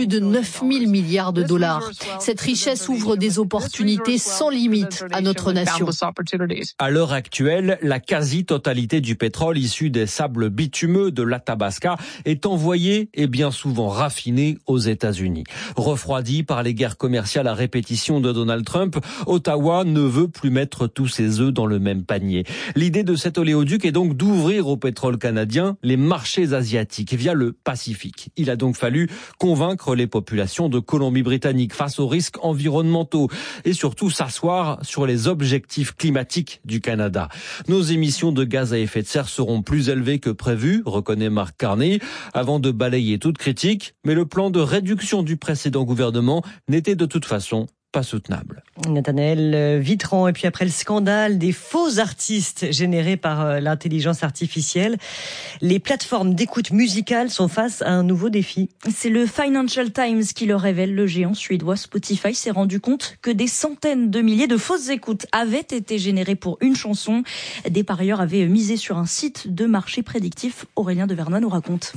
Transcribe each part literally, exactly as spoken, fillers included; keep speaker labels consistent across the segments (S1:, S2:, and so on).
S1: plus de neuf mille milliards de dollars. Cette richesse ouvre des opportunités sans limite à notre nation.
S2: À l'heure actuelle, la quasi-totalité du pétrole issu des sables bitumeux de l'Athabasca est envoyé et bien souvent raffiné aux États-Unis. Refroidi par les guerres commerciales à répétition de Donald Trump, Ottawa ne veut plus mettre tous ses œufs dans le même panier. L'idée de cet oléoduc est donc d'ouvrir au pétrole canadien les marchés asiatiques via le Pacifique. Il a donc fallu convaincre les populations de Colombie-Britannique face aux risques environnementaux et surtout s'asseoir sur les objectifs climatiques du Canada. Nos émissions de gaz à effet de serre seront plus élevées que prévu, reconnaît Mark Carney, avant de balayer toute critique, mais le plan de réduction du précédent gouvernement n'était de toute façon pas soutenable.
S3: Nathanaël Vitran, et puis après le scandale des faux artistes générés par l'intelligence artificielle, les plateformes d'écoute musicale sont face à un nouveau défi.
S4: C'est le Financial Times qui le révèle. Le géant suédois Spotify s'est rendu compte que des centaines de milliers de fausses écoutes avaient été générées pour une chanson. Des parieurs avaient misé sur un site de marché prédictif. Aurélien de Vernois nous raconte.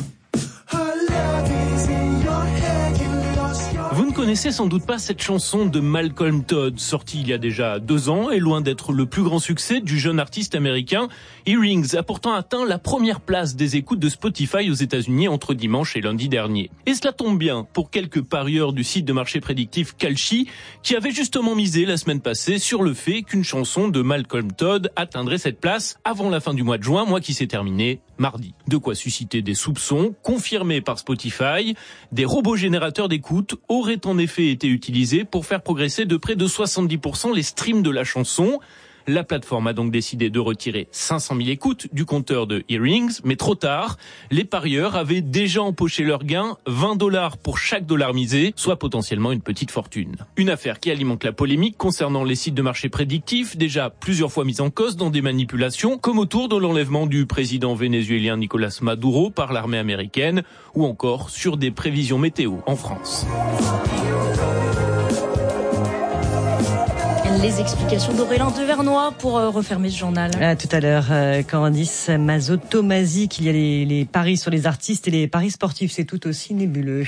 S5: Vous ne connaissez sans doute pas cette chanson de Malcolm Todd, sortie il y a déjà deux ans et loin d'être le plus grand succès du jeune artiste américain. Earrings a pourtant atteint la première place des écoutes de Spotify aux États-Unis entre dimanche et lundi dernier. Et cela tombe bien pour quelques parieurs du site de marché prédictif Kalshi qui avaient justement misé la semaine passée sur le fait qu'une chanson de Malcolm Todd atteindrait cette place avant la fin du mois de juin, mois qui s'est terminé mardi. De quoi susciter des soupçons confirmés par Spotify. Des robots générateurs d'écoute auraient en effet été utilisés pour faire progresser de près de soixante-dix pour cent les streams de la chanson. La plateforme a donc décidé de retirer cinq cent mille écoutes du compteur de Earrings, mais trop tard. Les parieurs avaient déjà empoché leur gain, vingt dollars pour chaque dollar misé, soit potentiellement une petite fortune. Une affaire qui alimente la polémique concernant les sites de marché prédictifs, déjà plusieurs fois mis en cause dans des manipulations, comme autour de l'enlèvement du président vénézuélien Nicolás Maduro par l'armée américaine, ou encore sur des prévisions météo en France.
S4: Les explications d'Aurélien de Vernois pour euh, refermer ce journal.
S3: À tout à l'heure, euh, Candice Mazot-Tomasi, qu'il y a les, les paris sur les artistes et les paris sportifs, c'est tout aussi nébuleux.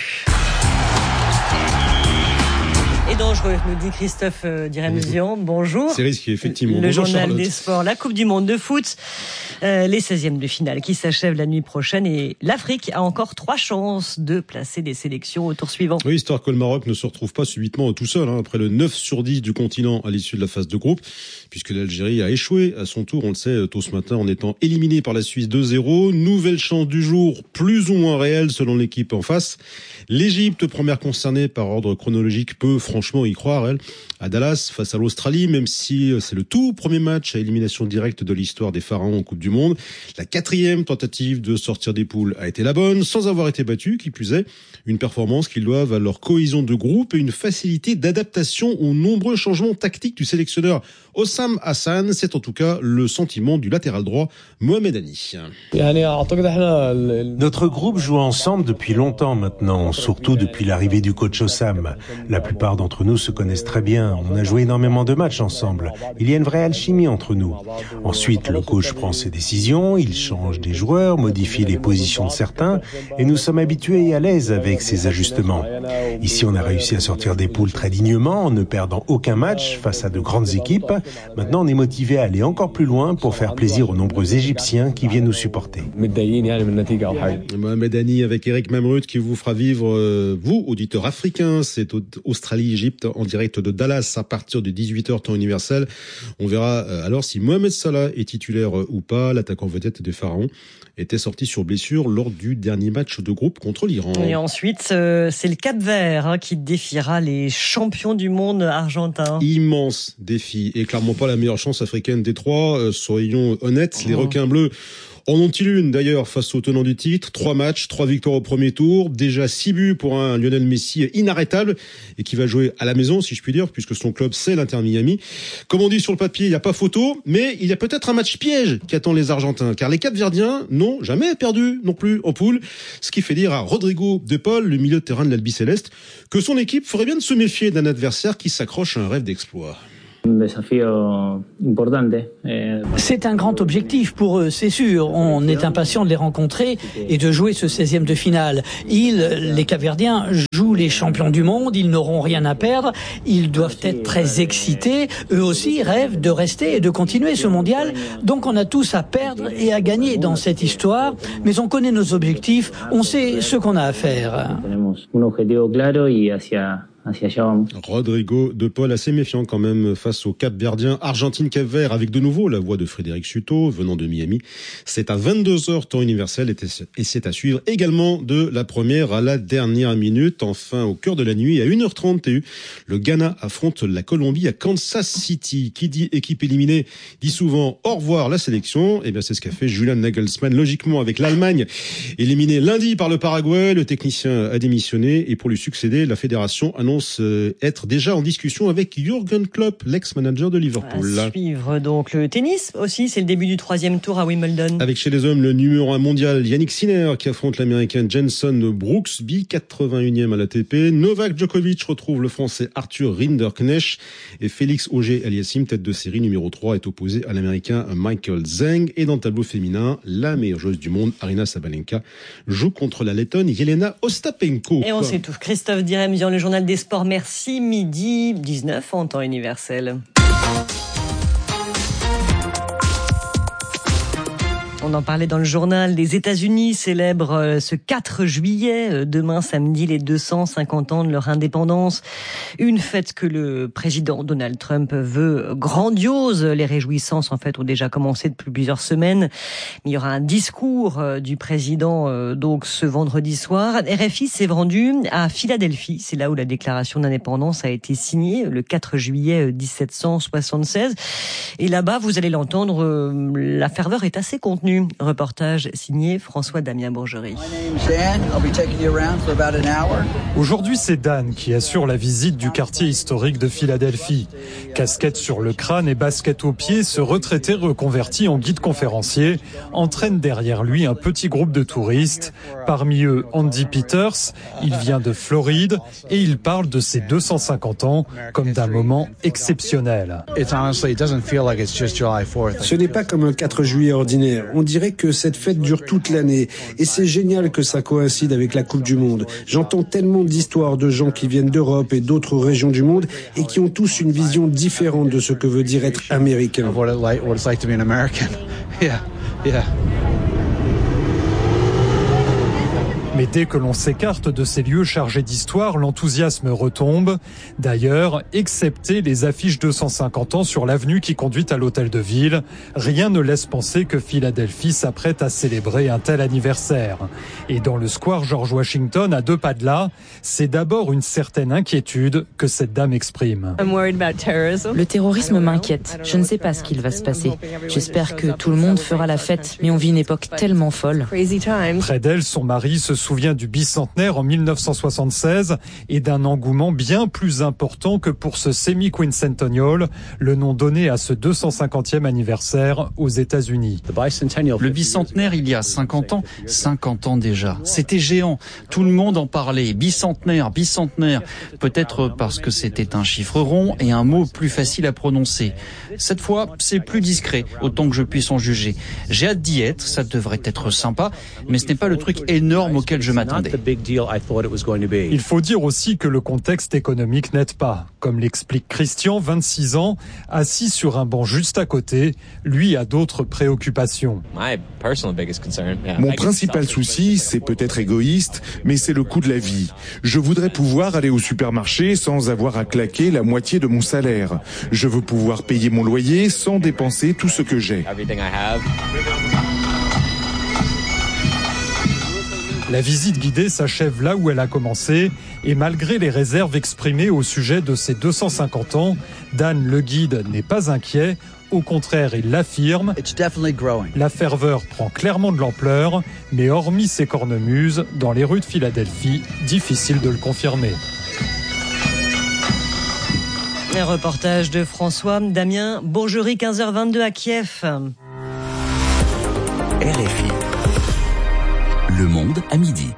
S3: Et dangereux, nous dit Christophe euh, Diremezian. Bonjour.
S6: C'est risqué, effectivement.
S3: Le
S6: Bonjour,
S3: journal
S6: Charlotte.
S3: des sports, la Coupe du Monde de foot, euh, les seizièmes de finale qui s'achèvent la nuit prochaine et l'Afrique a encore trois chances de placer des sélections au tour suivant.
S6: Oui, histoire que le Maroc ne se retrouve pas subitement tout seul, hein, après le neuf sur dix du continent à l'issue de la phase de groupe, puisque l'Algérie a échoué à son tour, on le sait, tôt ce matin, en étant éliminé par la Suisse deux zéro. Nouvelle chance du jour, plus ou moins réelle selon l'équipe en face. L'Égypte, première concernée par ordre chronologique, peut franchement y croire, elle, à Dallas face à l'Australie, même si c'est le tout premier match à élimination directe de l'histoire des Pharaons en Coupe du Monde. La quatrième tentative de sortir des poules a été la bonne, sans avoir été battue, qui plus est, une performance qu'ils doivent à leur cohésion de groupe et une facilité d'adaptation aux nombreux changements tactiques du sélectionneur Hossam Hassan. C'est en tout cas le sentiment du latéral droit Mohamed Hani.
S7: Notre groupe joue ensemble depuis longtemps maintenant, surtout depuis l'arrivée du coach Hossam. La plupart d'entre nous se connaissent très bien, on a joué énormément de matchs ensemble. Il y a une vraie alchimie entre nous. Ensuite, le coach prend ses décisions, il change des joueurs, modifie les positions de certains, et nous sommes habitués et à l'aise avec ces ajustements. Ici, on a réussi à sortir des poules très dignement, en ne perdant aucun match face à de grandes équipes. Maintenant, on est motivé à aller encore plus loin pour faire plaisir aux nombreux Égyptiens qui viennent nous supporter.
S6: Mohamed Hani avec Eric Mamrut qui vous fera vivre, euh, vous, auditeurs africains, c'est Australie-Égypte en direct de Dallas à partir de dix-huit heures temps universel. On verra euh, alors si Mohamed Salah est titulaire euh, ou pas. L'attaquant vedette des Pharaons était sorti sur blessure lors du dernier match de groupe contre l'Iran.
S3: Et ensuite, euh, c'est le Cap-Vert hein, qui défiera les champions du monde argentins.
S6: Immense défi et clairement pas la meilleure chance africaine des trois. Euh, soyons honnêtes, les requins bleus en ont-ils une d'ailleurs face au tenant du titre? Trois matchs, trois victoires au premier tour, déjà six buts pour un Lionel Messi inarrêtable et qui va jouer à la maison, si je puis dire, puisque son club c'est l'Inter Miami. Comme on dit sur le papier, il n'y a pas photo, mais il y a peut-être un match piège qui attend les Argentins, car les Cap-Verdiens n'ont jamais perdu non plus en poule, ce qui fait dire à Rodrigo De Paul, le milieu de terrain de l'Albi Céleste, que son équipe ferait bien de se méfier d'un adversaire qui s'accroche à un rêve d'exploit.
S8: C'est un grand objectif pour eux, c'est sûr. On est impatient de les rencontrer et de jouer ce seizième de finale. Ils, les Capverdiens, jouent les champions du monde, ils n'auront rien à perdre, ils doivent être très excités. Eux aussi rêvent de rester et de continuer ce mondial. Donc on a tous à perdre et à gagner dans cette histoire, mais on connaît nos objectifs, on sait ce qu'on a à faire.
S6: Rodrigo de Paul assez méfiant quand même face au Cap-Verdien. Argentine-Cap-Vert avec de nouveau la voix de Frédéric Suto venant de Miami. C'est à vingt-deux heures temps universel et c'est à suivre également de la première à la dernière minute. Enfin au cœur de la nuit à une heure trente T U, le Ghana affronte la Colombie à Kansas City. Qui dit équipe éliminée dit souvent au revoir la sélection. Et bien c'est ce qu'a fait Julian Nagelsmann logiquement avec l'Allemagne éliminé lundi par le Paraguay. Le technicien a démissionné et pour lui succéder la fédération annonce être déjà en discussion avec Jürgen Klopp, l'ex-manager de Liverpool.
S3: À suivre donc le tennis aussi, c'est le début du troisième tour à Wimbledon.
S6: Avec chez les hommes le numéro un mondial Yannick Sinner qui affronte l'américain Jenson Brooksby, quatre-vingt-unième à l'A T P. Novak Djokovic retrouve le français Arthur Rinderknecht et Félix Auger-Aliassime, tête de série numéro trois, est opposé à l'américain Michael Zheng. Et dans le tableau féminin, la meilleure joueuse du monde, Aryna Sabalenka, joue contre la Lettonne Jelena Ostapenko.
S3: Et on s'étouffe. Christophe Direm dans le journal des sports. Merci, midi dix-neuf en temps universel. On en parlait dans le journal. Les États-Unis célèbrent ce quatre juillet, demain samedi, les deux cent cinquante ans de leur indépendance. Une fête que le président Donald Trump veut grandiose. Les réjouissances, en fait, ont déjà commencé depuis plusieurs semaines. Il y aura un discours du président, donc, ce vendredi soir. R F I s'est rendu à Philadelphie. C'est là où la déclaration d'indépendance a été signée, le quatre juillet dix-sept cent soixante-seize. Et là-bas, vous allez l'entendre, la ferveur est assez contenue. Reportage signé François-Damien Bourgerie.
S9: Aujourd'hui, c'est Dan qui assure la visite du quartier historique de Philadelphie. Casquette sur le crâne et basket aux pieds, ce retraité reconverti en guide conférencier entraîne derrière lui un petit groupe de touristes. Parmi eux, Andy Peters. Il vient de Floride et il parle de ses deux cent cinquante ans comme d'un moment exceptionnel.
S10: Ce n'est pas comme un quatre juillet ordinaire. On dirait que cette fête dure toute l'année. Et c'est génial que ça coïncide avec la Coupe du Monde. J'entends tellement d'histoires de gens qui viennent d'Europe et d'autres régions du monde et qui ont tous une vision différente de ce que veut dire être américain.
S9: Mais dès que l'on s'écarte de ces lieux chargés d'histoire, l'enthousiasme retombe. D'ailleurs, excepté les affiches deux cent cinquante ans sur l'avenue qui conduit à l'hôtel de ville, rien ne laisse penser que Philadelphie s'apprête à célébrer un tel anniversaire. Et dans le square George Washington, à deux pas de là, c'est d'abord une certaine inquiétude que cette dame exprime.
S11: Le terrorisme m'inquiète. Je ne sais pas ce qu'il va se passer. J'espère que tout le monde fera la fête, mais on vit une époque tellement folle.
S9: Près d'elle, son mari se souvient du bicentenaire en mille neuf cent soixante-seize et d'un engouement bien plus important que pour ce semi-quincentennial, le nom donné à ce deux cent cinquantième anniversaire aux États-Unis.
S12: Le bicentenaire, il y a cinquante ans, cinquante ans déjà. C'était géant. Tout le monde en parlait. Bicentenaire, bicentenaire. Peut-être parce que c'était un chiffre rond et un mot plus facile à prononcer. Cette fois, c'est plus discret, autant que je puisse en juger. J'ai hâte d'y être, ça devrait être sympa, mais ce n'est pas le truc énorme auquel je m'attendais.
S9: Il faut dire aussi que le contexte économique n'aide pas. Comme l'explique Christian, vingt-six ans, assis sur un banc juste à côté, lui a d'autres préoccupations.
S13: Mon principal souci, c'est peut-être égoïste, mais c'est le coût de la vie. Je voudrais pouvoir aller au supermarché sans avoir à claquer la moitié de mon salaire. Je veux pouvoir payer mon loyer sans dépenser tout ce que j'ai.
S9: La visite guidée s'achève là où elle a commencé et malgré les réserves exprimées au sujet de ses deux cent cinquante ans, Dan le guide n'est pas inquiet. Au contraire, il l'affirme. La ferveur prend clairement de l'ampleur, mais hormis ses cornemuses, dans les rues de Philadelphie, difficile de le confirmer.
S3: Un reportage de François Damien Bourgerie, quinze heures vingt-deux à Kiev.
S14: R F I. Le monde à midi.
S3: Euh,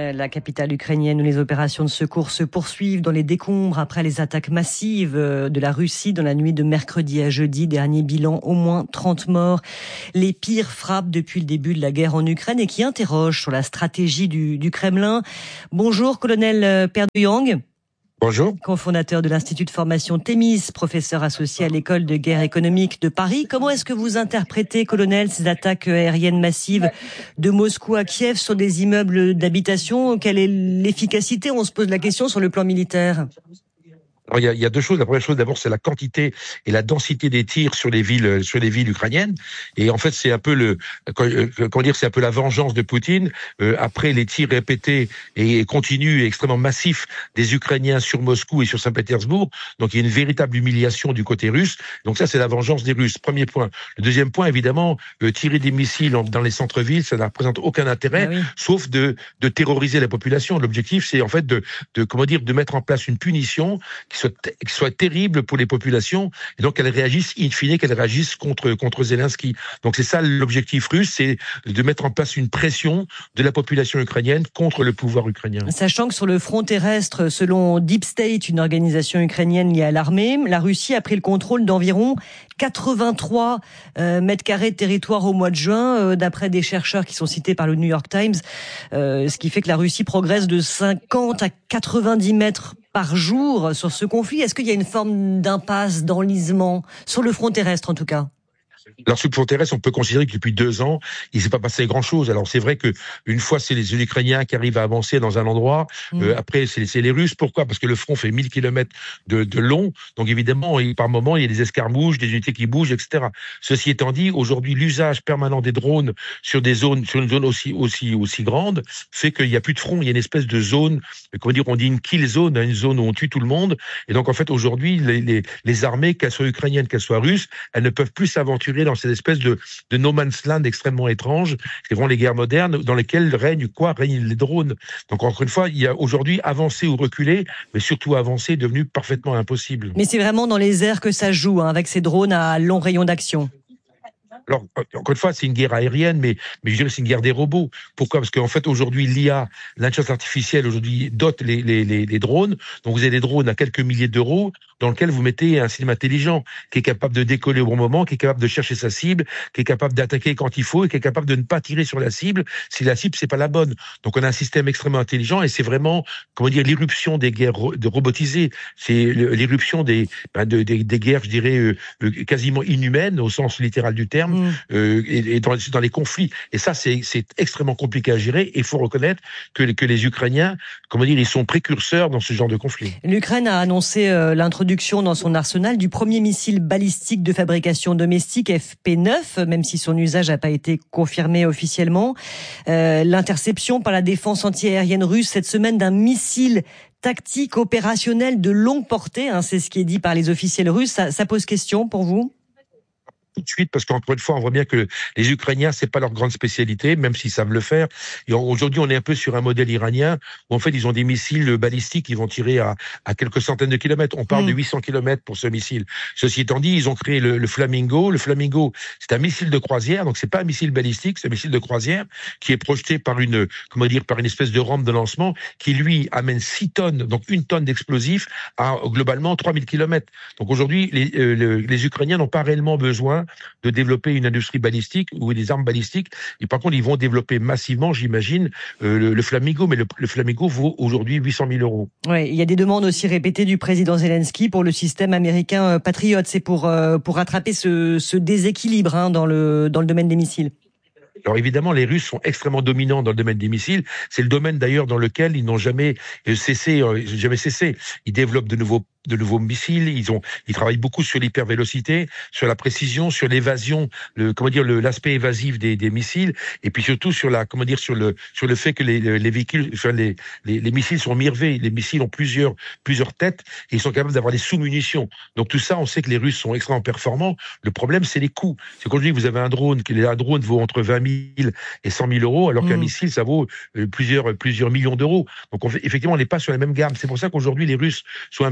S3: la capitale ukrainienne où les opérations de secours se poursuivent dans les décombres après les attaques massives de la Russie dans la nuit de mercredi à jeudi. Dernier bilan, au moins trente morts. Les pires frappes depuis le début de la guerre en Ukraine et qui interrogent sur la stratégie du, du Kremlin. Bonjour, colonel Perduyang.
S14: Bonjour.
S3: Cofondateur de l'Institut de formation Thémis, professeur associé à l'école de guerre économique de Paris. Comment est-ce que vous interprétez, colonel, ces attaques aériennes massives de Moscou à Kiev sur des immeubles d'habitation? Quelle est l'efficacité? On se pose la question sur le plan militaire.
S14: Alors, il y a, il y a deux choses. La première chose, d'abord, c'est la quantité et la densité des tirs sur les villes, sur les villes ukrainiennes. Et en fait, c'est un peu le, comment dire, c'est un peu la vengeance de Poutine euh, après les tirs répétés et continus et extrêmement massifs des Ukrainiens sur Moscou et sur Saint-Pétersbourg. Donc, il y a une véritable humiliation du côté russe. Donc, ça, c'est la vengeance des Russes. Premier point. Le deuxième point, évidemment, euh, tirer des missiles dans les centres-villes, ça ne représente aucun intérêt, ah oui. sauf de, de terroriser la population. L'objectif, c'est en fait de, de, comment dire, de mettre en place une punition qui soit, qui soit terrible pour les populations, et donc qu'elles réagissent, in fine, qu'elles réagissent contre, contre Zelensky. Donc c'est ça l'objectif russe, c'est de mettre en place une pression de la population ukrainienne contre le pouvoir ukrainien.
S3: Sachant que sur le front terrestre, selon Deep State, une organisation ukrainienne liée à l'armée, la Russie a pris le contrôle d'environ quatre-vingt-trois euh, mètres carrés de territoire au mois de juin, euh, d'après des chercheurs qui sont cités par le New York Times, euh, ce qui fait que la Russie progresse de cinquante à quatre-vingt-dix mètres par jour sur ce conflit. Est-ce qu'il y a une forme d'impasse, d'enlisement, sur le front terrestre en tout cas ?
S14: Alors, sur le front terrestre, on peut considérer que depuis deux ans, il ne s'est pas passé grand-chose. Alors, c'est vrai que une fois, c'est les Ukrainiens qui arrivent à avancer dans un endroit. Mmh. Euh, après, c'est, c'est les Russes. Pourquoi ? Parce que le front fait mille kilomètres de, de long. Donc, évidemment, il, par moment, il y a des escarmouches, des unités qui bougent, et cetera. Ceci étant dit, aujourd'hui, l'usage permanent des drones sur des zones, sur une zone aussi, aussi, aussi grande, fait qu'il n'y a plus de front. Il y a une espèce de zone, comment dire, on dit une kill zone, une zone où on tue tout le monde. Et donc, en fait, aujourd'hui, les, les, les armées, qu'elles soient ukrainiennes, qu'elles soient russes, elles ne peuvent plus s'aventurer dans cette espèce de, de no man's land extrêmement étrange, c'est vraiment les guerres modernes dans lesquelles règnent quoi règnent les drones. Donc encore une fois, il y a aujourd'hui avancer ou reculer, mais surtout avancer est devenu parfaitement impossible.
S3: Mais c'est vraiment dans les airs que ça joue, hein, avec ces drones à long rayon d'action.
S14: Alors, encore une fois, c'est une guerre aérienne, mais, mais je dirais que c'est une guerre des robots. Pourquoi ? Parce qu'en fait, aujourd'hui, l'I A, l'intelligence artificielle, aujourd'hui, dote les, les, les, les drones. Donc, vous avez des drones à quelques milliers d'euros dans lesquels vous mettez un système intelligent qui est capable de décoller au bon moment, qui est capable de chercher sa cible, qui est capable d'attaquer quand il faut et qui est capable de ne pas tirer sur la cible si la cible, c'est pas la bonne. Donc, on a un système extrêmement intelligent et c'est vraiment, comment dire, l'irruption des guerres de robotisées. C'est l'irruption des, ben de, des, des guerres, je dirais, euh, quasiment inhumaines au sens littéral du terme. Mmh. Euh, et, et dans, dans les conflits. Et ça, c'est, c'est extrêmement compliqué à gérer. Et il faut reconnaître que, que les Ukrainiens, comment dire, ils sont précurseurs dans ce genre de conflit.
S3: L'Ukraine a annoncé euh, l'introduction dans son arsenal du premier missile balistique de fabrication domestique F P neuf, même si son usage n'a pas été confirmé officiellement. Euh, l'interception par la défense antiaérienne russe cette semaine d'un missile tactique opérationnel de longue portée, hein, c'est ce qui est dit par les officiels russes. Ça, ça pose question pour vous ?
S14: Tout de suite, parce qu'encore une fois, on voit bien que les Ukrainiens, c'est pas leur grande spécialité, même s'ils savent le faire. Et aujourd'hui, on est un peu sur un modèle iranien où en fait, ils ont des missiles balistiques qui vont tirer à, à quelques centaines de kilomètres. On parle mmh. de huit cents kilomètres pour ce missile. Ceci étant dit, ils ont créé le, le Flamingo. Le Flamingo, c'est un missile de croisière, donc c'est pas un missile balistique, c'est un missile de croisière qui est projeté par une, comment dire, par une espèce de rampe de lancement qui lui amène six tonnes, donc une tonne d'explosifs à globalement trois mille kilomètres. Donc aujourd'hui, les, euh, les Ukrainiens n'ont pas réellement besoin de développer une industrie balistique ou des armes balistiques. Et par contre, ils vont développer massivement, j'imagine, euh, le, le Flamingo. Mais le, le Flamingo vaut aujourd'hui huit cent mille euros.
S3: Oui, il y a des demandes aussi répétées du président Zelensky pour le système américain Patriot. C'est pour, euh, pour rattraper ce, ce déséquilibre hein, dans, le, dans le domaine des missiles.
S14: Alors évidemment, les Russes sont extrêmement dominants dans le domaine des missiles. C'est le domaine d'ailleurs dans lequel ils n'ont jamais cessé, euh, jamais cessé. Ils développent de nouveaux de nouveaux missiles. Ils ont, ils travaillent beaucoup sur l'hypervélocité, sur la précision, sur l'évasion, le comment dire, le, l'aspect évasif des, des missiles, et puis surtout sur la comment dire sur le sur le fait que les, les véhicules, enfin les, les les missiles sont mirvés. Les missiles ont plusieurs plusieurs têtes et ils sont capables d'avoir des sous-munitions. Donc tout ça, on sait que les Russes sont extrêmement performants. Le problème, c'est les coûts. C'est qu'aujourd'hui, vous avez un drone, que un drone vaut entre vingt mille et cent mille euros, alors mmh. qu'un missile, ça vaut plusieurs plusieurs millions d'euros. Donc on fait, effectivement, on n'est pas sur la même gamme. C'est pour ça qu'aujourd'hui, les Russes sont un petit peu gênés.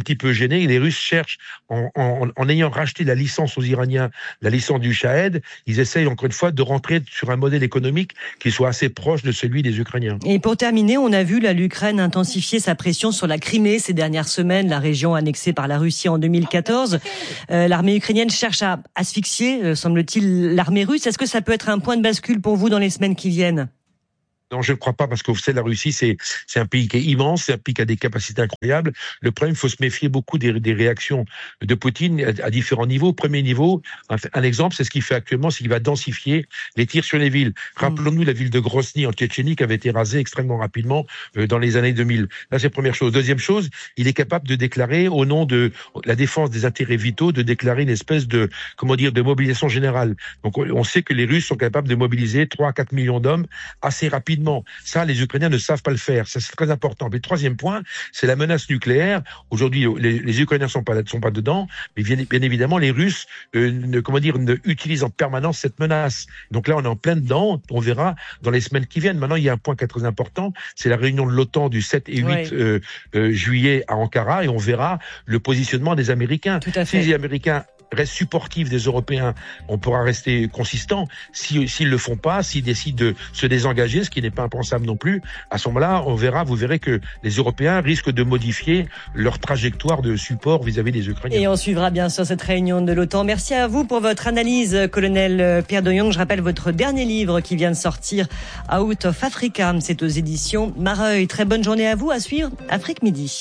S14: gêner. Et les Russes cherchent, en, en, en ayant racheté la licence aux Iraniens, la licence du Shahed, ils essayent encore une fois de rentrer sur un modèle économique qui soit assez proche de celui des Ukrainiens.
S3: Et pour terminer, on a vu là, l'Ukraine intensifier sa pression sur la Crimée ces dernières semaines, la région annexée par la Russie en deux mille quatorze. Euh, l'armée ukrainienne cherche à asphyxier, euh, semble-t-il, l'armée russe. Est-ce que ça peut être un point de bascule pour vous dans les semaines qui viennent ?
S14: Non, je ne crois pas, parce que vous savez, la Russie, c'est, c'est un pays qui est immense, c'est un pays qui a des capacités incroyables. Le problème, il faut se méfier beaucoup des, des réactions de Poutine à, à différents niveaux. Premier niveau, un, un exemple, c'est ce qu'il fait actuellement, c'est qu'il va densifier les tirs sur les villes. Rappelons-nous la ville de Grozny en Tchétchénie qui avait été rasée extrêmement rapidement euh, dans les années deux mille. Là, c'est la première chose. Deuxième chose, il est capable de déclarer, au nom de la défense des intérêts vitaux, de déclarer une espèce de, comment dire, de mobilisation générale. Donc, on sait que les Russes sont capables de mobiliser trois à quatre millions d'hommes assez rapidement. Ça, les Ukrainiens ne savent pas le faire. Ça, c'est très important. Mais le troisième point, c'est la menace nucléaire. Aujourd'hui, les, les Ukrainiens sont pas sont pas dedans, mais bien, bien évidemment, les Russes, euh, ne, comment dire, ne utilisent en permanence cette menace. Donc là, on est en plein dedans. On verra dans les semaines qui viennent. Maintenant, il y a un point qui est très important. C'est la réunion de l'OTAN du sept et huit ouais. euh, euh, juillet à Ankara, et on verra le positionnement des Américains.
S3: Tout à fait.
S14: Si les Américains restent supportifs des Européens, on pourra rester consistant. Si, s'ils le font pas, s'ils décident de se désengager, ce qui n'est pas impensable non plus, à ce moment-là, on verra, vous verrez que les Européens risquent de modifier leur trajectoire de support vis-à-vis des Ukrainiens.
S3: Et on suivra bien sûr cette réunion de l'OTAN. Merci à vous pour votre analyse, colonel Pierre de Jong. Je rappelle votre dernier livre qui vient de sortir, Out of Africa. C'est aux éditions Mareuil. Très bonne journée à vous. À suivre, Afrique Midi.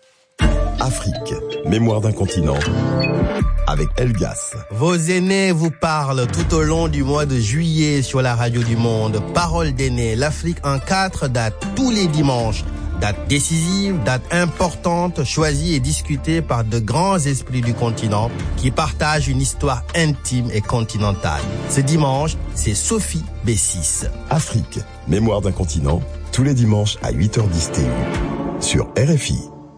S15: Afrique, mémoire d'un continent, avec Elgas.
S16: Vos aînés vous parlent tout au long du mois de juillet sur la radio du Monde. Parole d'aînés, l'Afrique en quatre dates, tous les dimanches. Date décisive, date importante, choisie et discutée par de grands esprits du continent qui partagent une histoire intime et continentale. Ce dimanche, c'est Sophie Bessis.
S15: Afrique, mémoire d'un continent, tous les dimanches à huit heures dix T U, sur R F I.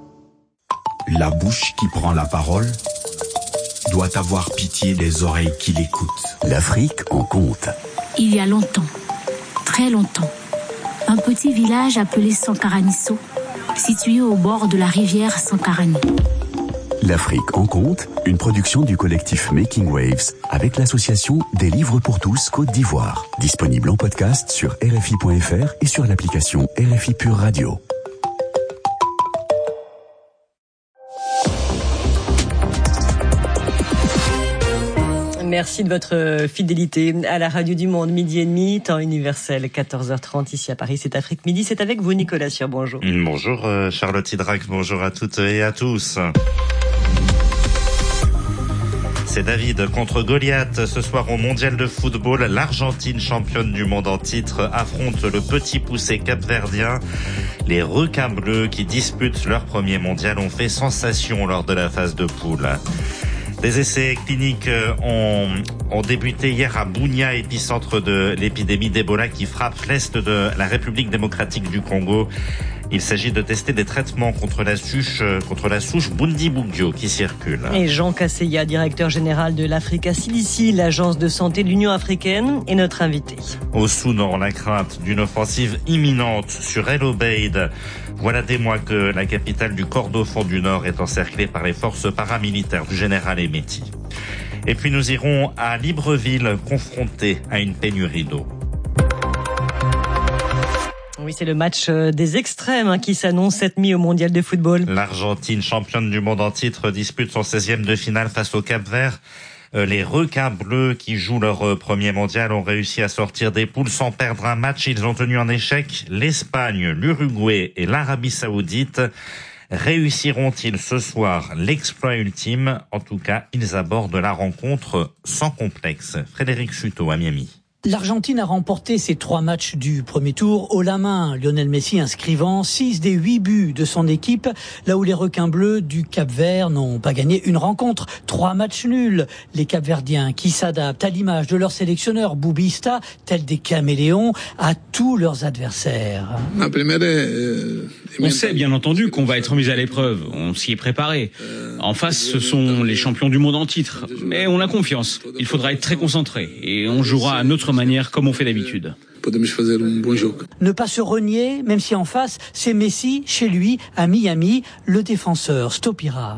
S17: La bouche qui prend la parole doit avoir pitié des oreilles qui l'écoutent.
S18: L'Afrique en compte.
S19: Il y a longtemps, très longtemps, un petit village appelé Sankaranisso, situé au bord de la rivière Sankarani.
S18: L'Afrique en compte, une production du collectif Making Waves avec l'association des livres pour tous Côte d'Ivoire. Disponible en podcast sur R F I point F R et sur l'application R F I Pure Radio.
S3: Merci de votre fidélité à la radio du Monde, midi et demi, temps universel, quatorze heures trente ici à Paris. C'est Afrique Midi, c'est avec vous Nicolas Sieur, bonjour.
S20: Bonjour euh, Charlotte Hydrac, bonjour à toutes et à tous. C'est David contre Goliath. Ce soir au mondial de football, l'Argentine, championne du monde en titre, affronte le petit poussé capverdien. Les requins bleus qui disputent leur premier mondial ont fait sensation lors de la phase de poule. Des essais cliniques ont, ont débuté hier à Bunia, épicentre de l'épidémie d'Ebola qui frappe l'est de la République démocratique du Congo. Il s'agit de tester des traitements contre la souche, contre la souche Bundibugyo qui circule.
S3: Et Jean Casseya, directeur général de l'Africa C D C, l'agence de santé de l'Union africaine, est notre invité.
S20: Au Soudan, la crainte d'une offensive imminente sur El Obeid. Voilà des mois que la capitale du Kordofan du Nord est encerclée par les forces paramilitaires du général Hemeti. Et puis nous irons à Libreville, confrontés à une pénurie d'eau.
S3: Oui, c'est le match des extrêmes hein, qui s'annonce cette nuit au mondial de football.
S20: L'Argentine, championne du monde en titre, dispute son seizième de finale face au Cap-Vert. Les requins bleus qui jouent leur premier mondial ont réussi à sortir des poules sans perdre un match. Ils ont tenu en échec l'Espagne, l'Uruguay et l'Arabie Saoudite. Réussiront-ils ce soir l'exploit ultime? En tout cas, ils abordent la rencontre sans complexe. Frédéric Chuteau à Miami.
S8: L'Argentine a remporté ses trois matchs du premier tour haut la main, Lionel Messi inscrivant six des huit buts de son équipe, là où les requins bleus du Cap-Vert n'ont pas gagné une rencontre. Trois matchs nuls. Les Cap-Verdiens qui s'adaptent à l'image de leur sélectionneur Boubista, tels des caméléons, à tous leurs adversaires.
S21: On sait bien entendu qu'on va être mis à l'épreuve, on s'y est préparé. En face, ce sont les champions du monde en titre, mais on a confiance. Il faudra être très concentré et on jouera à notre manière comme on fait d'habitude.
S8: Ne pas se renier, même si en face, c'est Messi, chez lui, à Miami, le défenseur Stopira.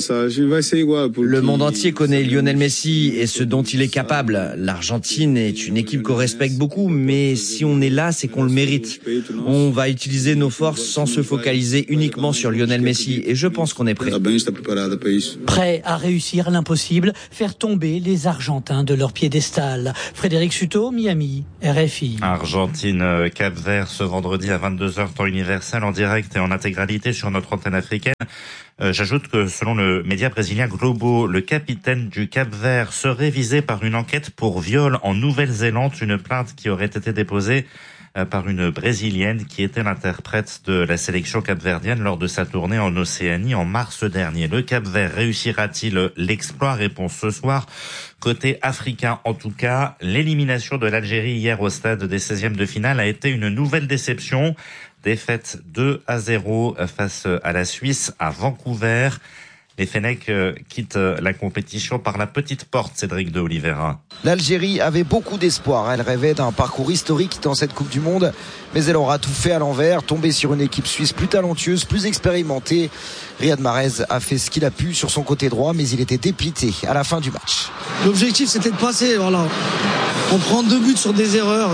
S1: Le monde entier connaît Lionel Messi et ce dont il est capable. L'Argentine est une équipe qu'on respecte beaucoup, mais si on est là, c'est qu'on le mérite. On va utiliser nos forces sans se focaliser uniquement sur Lionel Messi et je pense qu'on est prêt.
S8: Prêt à réussir l'impossible, faire tomber les Argentins de leur piédestal. Frédéric Suto, Miami, R F I.
S20: Argentine, Cap-Vert ce vendredi à vingt-deux heures temps universel en direct et en intégralité sur notre antenne africaine. Euh, j'ajoute que selon le média brésilien Globo, le capitaine du Cap-Vert serait visé par une enquête pour viol en Nouvelle-Zélande, une plainte qui aurait été déposée par une Brésilienne qui était l'interprète de la sélection capverdienne lors de sa tournée en Océanie en mars dernier. Le Cap-Vert réussira-t-il l'exploit? Réponse ce soir. Côté africain, en tout cas, l'élimination de l'Algérie hier au stade des seizièmes de finale a été une nouvelle déception. Défaite deux à zéro face à la Suisse à Vancouver. Les Fennecs quittent la compétition par la petite porte, Cédric de Oliveira.
S22: L'Algérie avait beaucoup d'espoir. Elle rêvait d'un parcours historique dans cette Coupe du Monde, mais elle aura tout fait à l'envers, tombée sur une équipe suisse plus talentueuse, plus expérimentée. Riyad Mahrez a fait ce qu'il a pu sur son côté droit, mais il était dépité à la fin du match.
S23: L'objectif, c'était de passer. Voilà. On prend deux buts sur des erreurs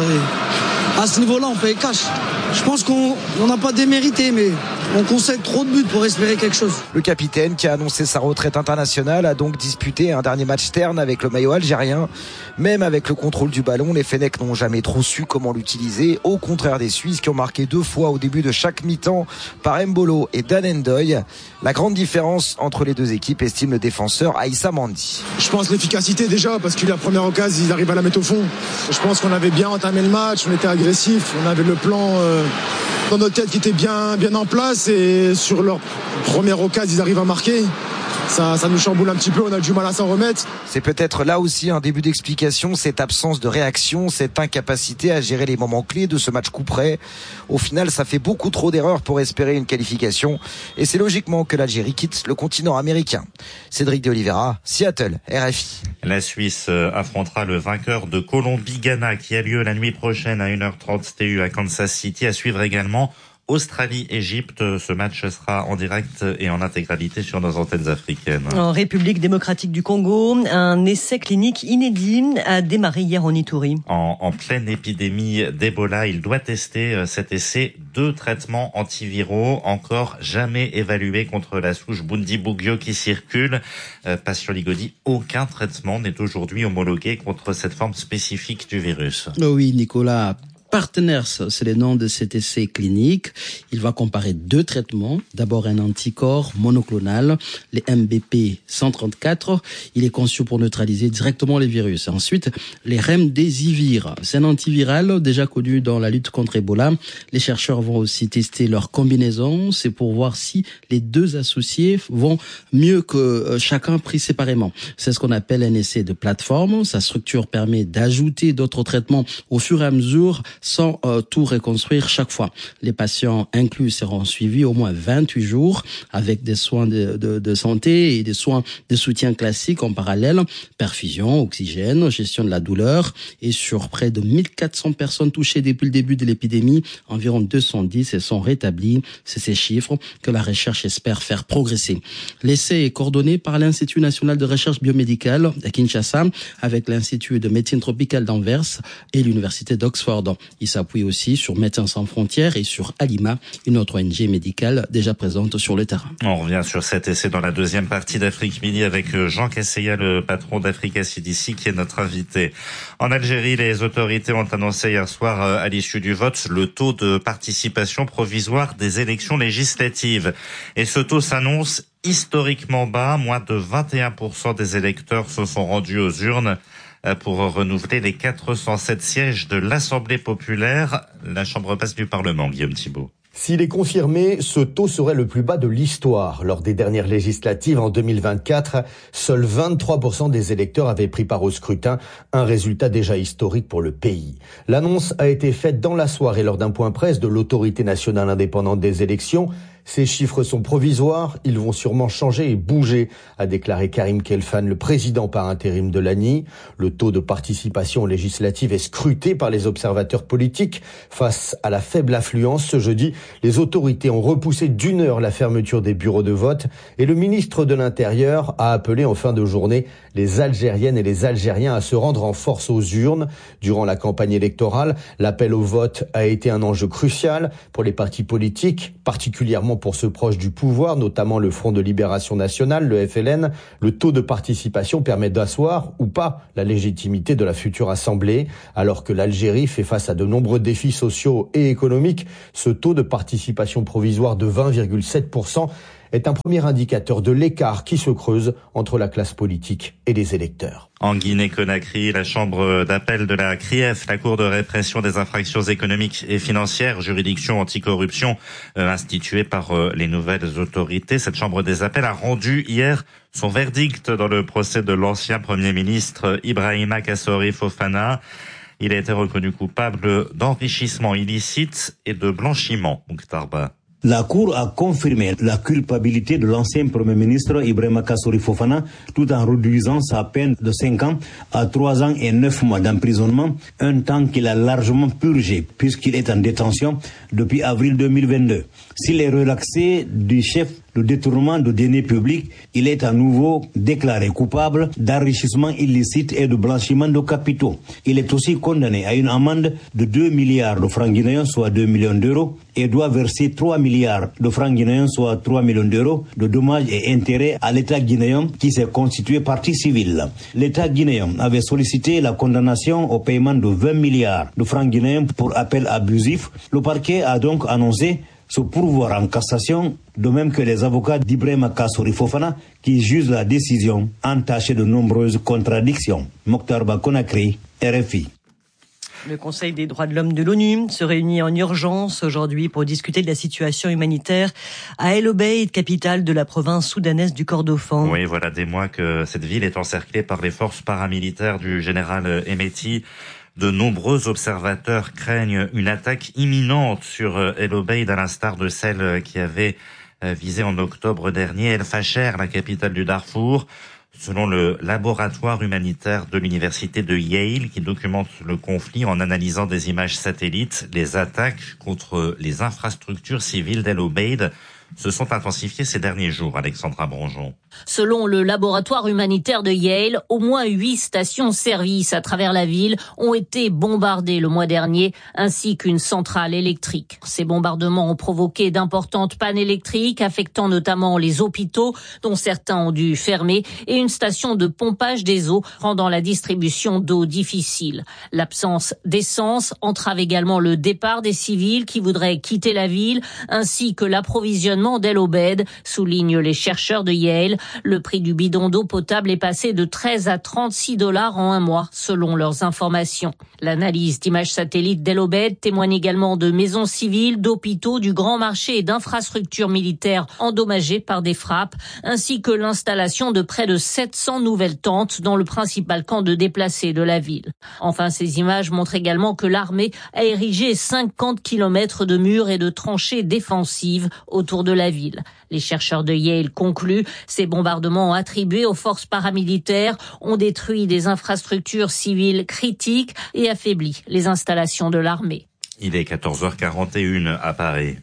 S23: et à ce niveau-là, on paye cash. Je pense qu'on n'a pas démérité, mais on concède trop de buts pour espérer quelque chose.
S22: Le capitaine, qui a annoncé sa retraite internationale, a donc disputé un dernier match terne avec le maillot algérien. Même avec le contrôle du ballon, les Fennecs n'ont jamais trop su comment l'utiliser, au contraire des Suisses qui ont marqué deux fois au début de chaque mi-temps par Mbolo et Dan Ndoye. La grande différence entre les deux équipes, estime le défenseur Aïssa Mandi.
S24: Je pense l'efficacité déjà, parce que la première occasion, ils arrivent à la mettre au fond. Je pense qu'on avait bien entamé le match, on était agressif, on avait le plan euh, dans notre tête qui était bien, bien en place, et sur leur première occasion, ils arrivent à marquer. Ça, ça nous chamboule un petit peu, on a du mal à s'en remettre.
S22: C'est peut-être là aussi un début d'explication, cette absence de réaction, cette incapacité à gérer les moments clés de ce match coup près. Au final, ça fait beaucoup trop d'erreurs pour espérer une qualification. Et c'est logiquement que l'Algérie quitte le continent américain. Cédric de Oliveira, Seattle, R F I.
S20: La Suisse affrontera le vainqueur de Colombie-Ghana qui a lieu la nuit prochaine à une heure trente T U à Kansas City. À suivre également Australie-Égypte, ce match sera en direct et en intégralité sur nos antennes africaines.
S3: En République démocratique du Congo, un essai clinique inédit a démarré hier en Ituri.
S20: En, en pleine épidémie d'Ebola, il doit tester cet essai deux traitements antiviraux encore jamais évalués contre la souche Bundibugyo qui circule. Euh, Patient Ligodi, aucun traitement n'est aujourd'hui homologué contre cette forme spécifique du virus.
S25: Oui, Nicolas. Partners, c'est le nom de cet essai clinique. Il va comparer deux traitements. D'abord un anticorps monoclonal, les M B P cent trente-quatre. Il est conçu pour neutraliser directement les virus. Ensuite, les Remdesivir. C'est un antiviral déjà connu dans la lutte contre Ebola. Les chercheurs vont aussi tester leur combinaison. C'est pour voir si les deux associés vont mieux que chacun pris séparément. C'est ce qu'on appelle un essai de plateforme. Sa structure permet d'ajouter d'autres traitements au fur et à mesure sans euh, tout reconstruire chaque fois. Les patients inclus seront suivis au moins vingt-huit jours avec des soins de, de, de santé et des soins de soutien classiques en parallèle, perfusion, oxygène, gestion de la douleur. Et sur près de mille quatre cents personnes touchées depuis le début de l'épidémie, environ deux cent dix se sont rétablis. C'est ces chiffres que la recherche espère faire progresser. L'essai est coordonné par l'Institut national de recherche biomédicale à Kinshasa avec l'Institut de médecine tropicale d'Anvers et l'Université d'Oxford. Il s'appuie aussi sur Médecins sans frontières et sur Alima, une autre O N G médicale déjà présente sur le terrain.
S20: On revient sur cet essai dans la deuxième partie d'Afrique Midi avec Jean Casseya, le patron d'Africa C D C, qui est notre invité. En Algérie, les autorités ont annoncé hier soir, à l'issue du vote, le taux de participation provisoire des élections législatives. Et ce taux s'annonce historiquement bas. Moins de vingt et un pour cent des électeurs se sont rendus aux urnes pour renouveler les quatre cent sept sièges de l'Assemblée populaire, la chambre basse du Parlement. Guillaume Thibault.
S26: S'il est confirmé, ce taux serait le plus bas de l'histoire. Lors des dernières législatives en deux mille vingt-quatre, seuls vingt-trois pour cent des électeurs avaient pris part au scrutin, un résultat déjà historique pour le pays. L'annonce a été faite dans la soirée lors d'un point presse de l'Autorité nationale indépendante des élections. Ces chiffres sont provisoires, ils vont sûrement changer et bouger, a déclaré Karim Khelfan, le président par intérim de l'A N I. Le taux de participation législative est scruté par les observateurs politiques. Face à la faible affluence, ce jeudi, les autorités ont repoussé d'une heure la fermeture des bureaux de vote et le ministre de l'Intérieur a appelé en fin de journée les Algériennes et les Algériens à se rendre en force aux urnes. Durant la campagne électorale, l'appel au vote a été un enjeu crucial pour les partis politiques, particulièrement pour ceux proches du pouvoir, notamment le Front de Libération Nationale, le F L N. Le taux de participation permet d'asseoir ou pas la légitimité de la future Assemblée. Alors que l'Algérie fait face à de nombreux défis sociaux et économiques, ce taux de participation provisoire de vingt virgule sept pour cent est un premier indicateur de l'écart qui se creuse entre la classe politique et les électeurs.
S20: En Guinée-Conakry, la chambre d'appel de la C R I E F, la Cour de répression des infractions économiques et financières, juridiction anticorruption euh, instituée par euh, les nouvelles autorités. Cette chambre des appels a rendu hier son verdict dans le procès de l'ancien Premier ministre Ibrahima Kassori Fofana. Il a été reconnu coupable d'enrichissement illicite et de blanchiment. Mokhtar Ba.
S2: La Cour a confirmé la culpabilité de l'ancien Premier ministre Ibrahima Kassori Fofana tout en réduisant sa peine de cinq ans à trois ans et neuf mois d'emprisonnement, un temps qu'il a largement purgé puisqu'il est en détention depuis avril deux mille vingt-deux. S'il est relaxé du chef de détournement de deniers publics, il est à nouveau déclaré coupable d'enrichissement illicite et de blanchiment de capitaux. Il est aussi condamné à une amende de deux milliards de francs guinéens, soit deux millions d'euros, et doit verser trois milliards de francs guinéens, soit trois millions d'euros, de dommages et intérêts à l'État guinéen qui s'est constitué partie civile. L'État guinéen avait sollicité la condamnation au paiement de vingt milliards de francs guinéens pour appel abusif. Le parquet a donc annoncé se pourvoir en cassation, de même que les avocats d'Ibrahima Kassori Fofana qui jugent la décision entachée de nombreuses contradictions. Mokhtar Ba, Conakry, R F I.
S3: Le Conseil des droits de l'homme de l'ONU se réunit en urgence aujourd'hui pour discuter de la situation humanitaire à El Obeid, capitale de la province soudanaise du Kordofan.
S20: Oui, voilà des mois que cette ville est encerclée par les forces paramilitaires du général Hemeti. De nombreux observateurs craignent une attaque imminente sur El Obeid, à l'instar de celle qui avait visé en octobre dernier El Fasher, la capitale du Darfour. Selon le laboratoire humanitaire de l'université de Yale, qui documente le conflit en analysant des images satellites, les attaques contre les infrastructures civiles d'El Obeid se sont intensifiées ces derniers jours. Alexandra Bronjon.
S4: Selon le laboratoire humanitaire de Yale, au moins huit stations-service à travers la ville ont été bombardées le mois dernier, ainsi qu'une centrale électrique. Ces bombardements ont provoqué d'importantes pannes électriques, affectant notamment les hôpitaux, dont certains ont dû fermer, et une station de pompage des eaux, rendant la distribution d'eau difficile. L'absence d'essence entrave également le départ des civils qui voudraient quitter la ville, ainsi que l'approvisionnement d'El Obeid, soulignent les chercheurs de Yale. Le prix du bidon d'eau potable est passé de treize à trente-six dollars en un mois, selon leurs informations. L'analyse d'images satellites d'El Obeid témoigne également de maisons civiles, d'hôpitaux, du grand marché et d'infrastructures militaires endommagées par des frappes, ainsi que l'installation de près de sept cents nouvelles tentes dans le principal camp de déplacés de la ville. Enfin, ces images montrent également que l'armée a érigé cinquante kilomètres de murs et de tranchées défensives autour de la ville. Les chercheurs de Yale concluent, ces bombardements attribués aux forces paramilitaires ont détruit des infrastructures civiles critiques et affaibli les installations de l'armée.
S20: Il est quatorze heures quarante et une à Paris.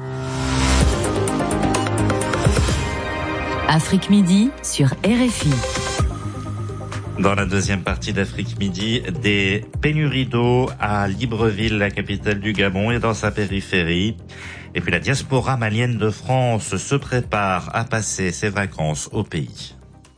S11: Afrique Midi sur R F I.
S20: Dans la deuxième partie d'Afrique Midi, des pénuries d'eau à Libreville, la capitale du Gabon, et dans sa périphérie. Et puis la diaspora malienne de France se prépare à passer ses vacances au pays.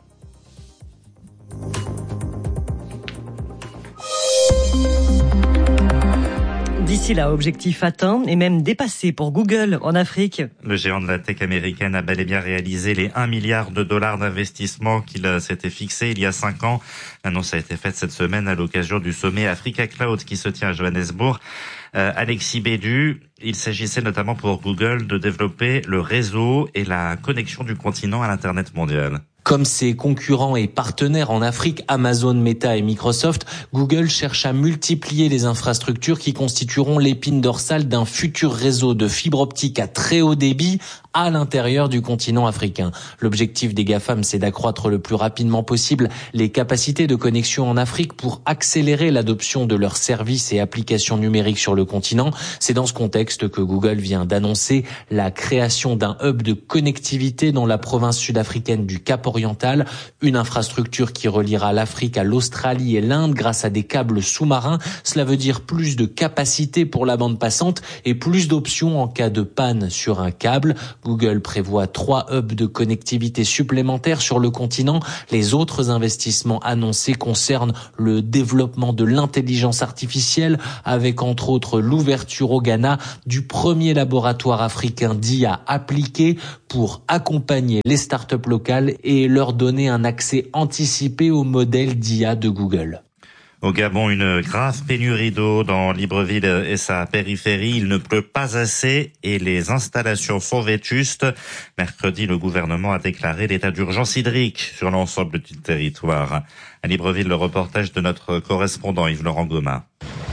S3: D'ici là, objectif atteint et même dépassé pour Google en Afrique.
S20: Le géant de la tech américaine a bel et bien réalisé les un milliard de dollars d'investissement qu'il s'était fixé il y a cinq ans. L'annonce a été faite cette semaine à l'occasion du sommet Africa Cloud qui se tient à Johannesburg. Euh, Alexis Bédu, il s'agissait notamment pour Google de développer le réseau et la connexion du continent à l'Internet mondial.
S5: Comme ses concurrents et partenaires en Afrique, Amazon, Meta et Microsoft, Google cherche à multiplier les infrastructures qui constitueront l'épine dorsale d'un futur réseau de fibre optique à très haut débit à l'intérieur du continent africain. L'objectif des GAFAM, c'est d'accroître le plus rapidement possible les capacités de connexion en Afrique pour accélérer l'adoption de leurs services et applications numériques sur le continent. C'est dans ce contexte que Google vient d'annoncer la création d'un hub de connectivité dans la province sud-africaine du Cap oriental, une infrastructure qui reliera l'Afrique à l'Australie et l'Inde grâce à des câbles sous-marins. Cela veut dire plus de capacité pour la bande passante et plus d'options en cas de panne sur un câble. Google prévoit trois hubs de connectivité supplémentaires sur le continent. Les autres investissements annoncés concernent le développement de l'intelligence artificielle avec entre autres l'ouverture au Ghana du premier laboratoire africain d'I A appliqué pour accompagner les startups locales et leur donner un accès anticipé au modèle d'I A de Google.
S20: Au Gabon, une grave pénurie d'eau dans Libreville et sa périphérie. Il ne pleut pas assez et les installations sont vétustes. Mercredi, le gouvernement a déclaré l'état d'urgence hydrique sur l'ensemble du territoire. À Libreville, le reportage de notre correspondant Yves-Laurent Goma.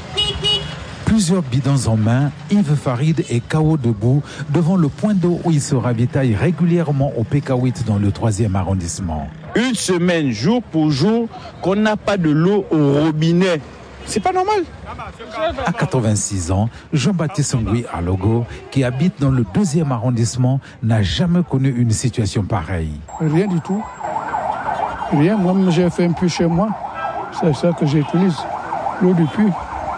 S6: Plusieurs bidons en main, Yves Farid est K O debout devant le point d'eau où il se ravitaille régulièrement au P K huit dans le troisième arrondissement.
S7: Une semaine, jour pour jour, qu'on n'a pas de l'eau au robinet. C'est pas normal.
S6: À quatre-vingt-six ans, Jean-Baptiste Ngui Alogo, qui habite dans le deuxième arrondissement, n'a jamais connu une situation pareille.
S10: Rien du tout. Rien. Moi, j'ai fait un puits chez moi. C'est ça que j'utilise. L'eau du puits.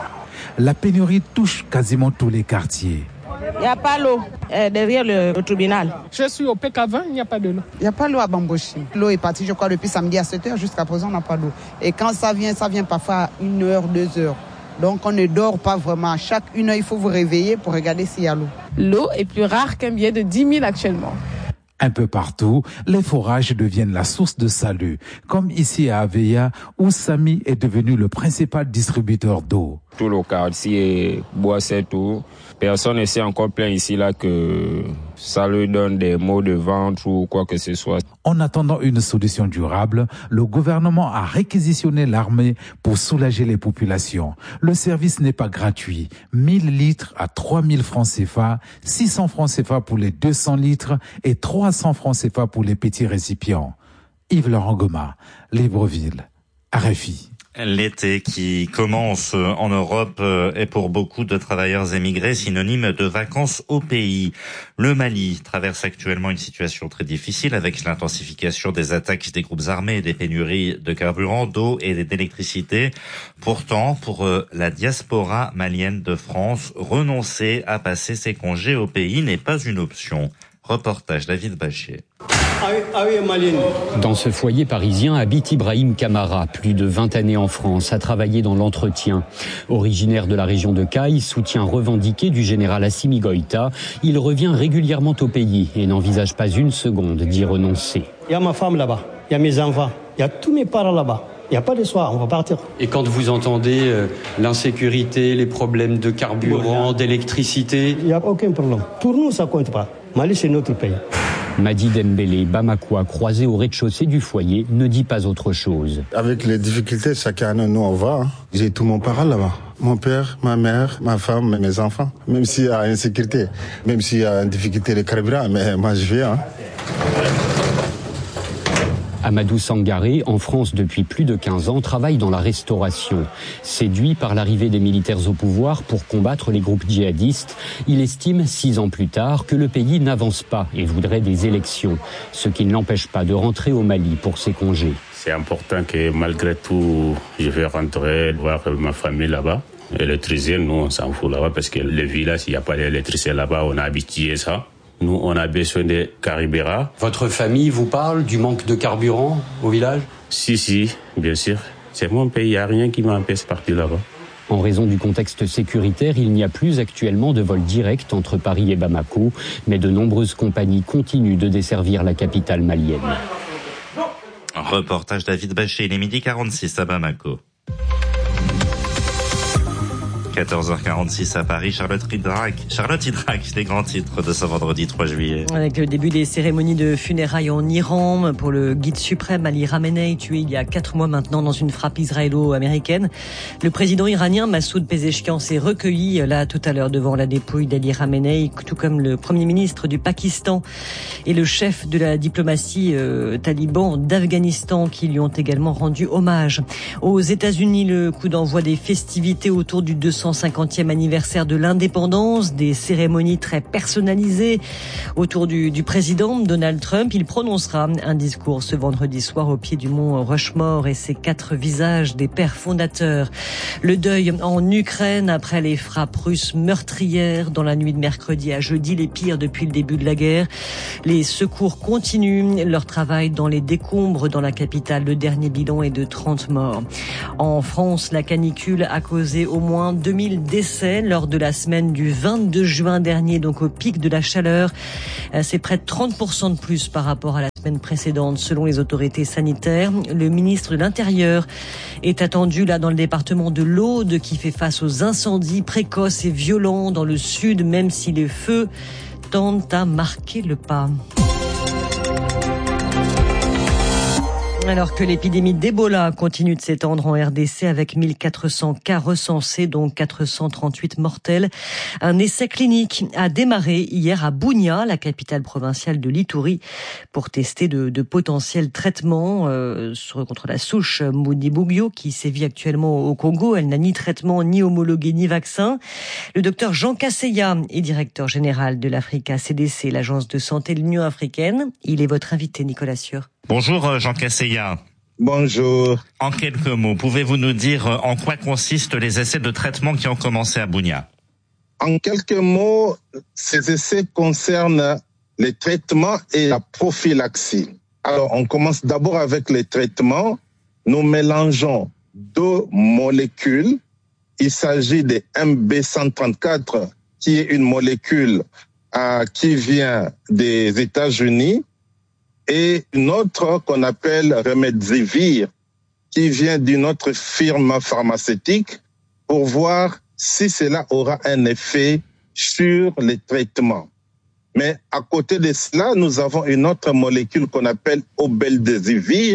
S6: La pénurie touche quasiment tous les quartiers.
S12: Il n'y a pas l'eau euh, derrière le, le tribunal.
S10: Je suis au P K vingt, il n'y a pas de l'eau.
S12: Il n'y a pas l'eau à Bamboshi. L'eau est partie, je crois, depuis samedi à sept heures. Jusqu'à présent, on n'a pas d'eau. Et quand ça vient, ça vient parfois à une heure, deux heures. Donc on ne dort pas vraiment. À chaque une heure, il faut vous réveiller pour regarder s'il y a l'eau.
S13: L'eau est plus rare qu'un billet de dix mille actuellement.
S6: Un peu partout, les forages deviennent la source de salut, comme ici à Aveya, où Samy est devenu le principal distributeur d'eau.
S27: Tout le quartier boit cette eau. Personne ne s'est encore plaint ici là que ça lui donne des maux de ventre ou quoi que ce soit.
S6: En attendant une solution durable, le gouvernement a réquisitionné l'armée pour soulager les populations. Le service n'est pas gratuit. mille litres à trois mille francs C F A, six cents francs C F A pour les deux cents litres et trois cents francs C F A pour les petits récipients. Yves-Laurent Goma, Libreville, R F I.
S20: L'été qui commence en Europe est pour beaucoup de travailleurs émigrés synonyme de vacances au pays. Le Mali traverse actuellement une situation très difficile avec l'intensification des attaques des groupes armés et des pénuries de carburant, d'eau et d'électricité. Pourtant, pour la diaspora malienne de France, renoncer à passer ses congés au pays n'est pas une option. Reportage David Bachier.
S28: Dans ce foyer parisien habite Ibrahim Kamara, plus de vingt années en France, a travaillé dans l'entretien. Originaire de la région de Caille, soutien revendiqué du général Assimi Goïta, il revient régulièrement au pays et n'envisage pas une seconde d'y renoncer.
S29: Il y a ma femme là-bas, il y a mes enfants, il y a tous mes parents là-bas. Il n'y a pas de soir, on va partir.
S28: Et quand vous entendez euh, l'insécurité, les problèmes de carburant, d'électricité...
S29: Il n'y a aucun problème. Pour nous, ça ne compte pas. Mali, c'est notre pays.
S28: Madi Dembélé, Bamakoua, croisé au rez-de-chaussée du foyer, ne dit pas autre chose.
S30: Avec les difficultés, chacun nous on va. Hein. J'ai tout mon parent là-bas. Mon père, ma mère, ma femme, mes enfants. Même s'il y a insécurité, même s'il y a une difficulté de carburant, mais moi je viens. Hein.
S28: Amadou Sangaré, en France depuis plus de quinze ans, travaille dans la restauration. Séduit par l'arrivée des militaires au pouvoir pour combattre les groupes djihadistes, il estime, six ans plus tard, que le pays n'avance pas et voudrait des élections, ce qui ne l'empêche pas de rentrer au Mali pour ses congés.
S27: C'est important que malgré tout, je vais rentrer voir ma famille là-bas. Électricien, nous on s'en fout là-bas parce que le village, il n'y a pas d'électricité là-bas, on a habitué ça. Nous, on a besoin de carburant.
S28: Votre famille vous parle du manque de carburant au village ?
S27: Si, si, bien sûr. C'est mon pays, il n'y a rien qui m'empêche de partir là-bas.
S28: En raison du contexte sécuritaire, il n'y a plus actuellement de vol direct entre Paris et Bamako, mais de nombreuses compagnies continuent de desservir la capitale malienne.
S20: Reportage David Baché, il est midi quarante-six à Bamako. quatorze heures quarante-six à Paris. Charlotte Hydrac, Charlotte Hydrac, les grands titres de ce vendredi trois juillet.
S3: Avec le début des cérémonies de funérailles en Iran pour le guide suprême Ali Khamenei, tué il y a quatre mois maintenant dans une frappe israélo-américaine. Le président iranien Massoud Pezeshkian s'est recueilli là tout à l'heure devant la dépouille d'Ali Khamenei, tout comme le premier ministre du Pakistan et le chef de la diplomatie euh, taliban d'Afghanistan qui lui ont également rendu hommage. Aux États-Unis, le coup d'envoi des festivités autour du deux cent cinquantième anniversaire de l'indépendance, des cérémonies très personnalisées autour du, du président Donald Trump. Il prononcera un discours ce vendredi soir au pied du mont Rushmore et ses quatre visages des pères fondateurs. Le deuil en Ukraine après les frappes russes meurtrières dans la nuit de mercredi à jeudi, les pires depuis le début de la guerre. Les secours continuent leur travail dans les décombres dans la capitale. Le dernier bilan est de trente morts. En France, la canicule a causé au moins deux mille décès lors de la semaine du vingt-deux juin dernier, donc au pic de la chaleur. C'est près de trente pour cent de plus par rapport à la semaine précédente, selon les autorités sanitaires. Le ministre de l'Intérieur est attendu là dans le département de l'Aude qui fait face aux incendies précoces et violents dans le sud, même si les feux tendent à marquer le pas. Alors que l'épidémie d'Ebola continue de s'étendre en R D C avec mille quatre cents cas recensés, dont quatre cent trente-huit mortels, un essai clinique a démarré hier à Bunia, la capitale provinciale de l'Ituri, pour tester de, de potentiels traitements euh, sur, contre la souche Bundibugyo qui sévit actuellement au Congo. Elle n'a ni traitement, ni homologué, ni vaccin. Le docteur Jean Kasseya est directeur général de l'Africa C D C, l'agence de santé de l'Union africaine. Il est votre invité, Nicolas Sieur.
S20: Bonjour Jean Kasseya.
S1: Bonjour.
S20: En quelques mots, pouvez-vous nous dire en quoi consistent les essais de traitement qui ont commencé à Bunia?
S1: En quelques mots, ces essais concernent les traitements et la prophylaxie. Alors, on commence d'abord avec les traitements. Nous mélangeons deux molécules. Il s'agit de M B cent trente-quatre, qui est une molécule euh, qui vient des États-Unis, et une autre qu'on appelle Remdesivir, qui vient d'une autre firme pharmaceutique, pour voir si cela aura un effet sur les traitements. Mais à côté de cela, nous avons une autre molécule qu'on appelle Obeldesivir,